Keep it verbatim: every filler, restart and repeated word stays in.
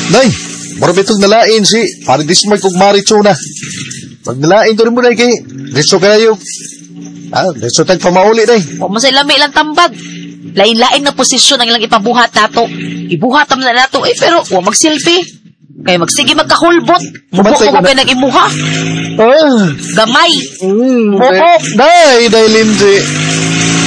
Nay, marabitong nalain si Paridismar kong Marichona. Pag nalain ko rin mo, Nay, kay Riso kayo. Ah, Riso tayong pamauli, Nay. O masilami lang tambag. Lain-lain na posisyon ang ilang ipabuhat nato. Ibuhat na nato eh, pero huwag mag-selfie. Kaya magsige magkahulbot. Mubok mo ko kayo nag-imuha. Ah. Gamay. Mm, Mubok. Day, Day Lindsay.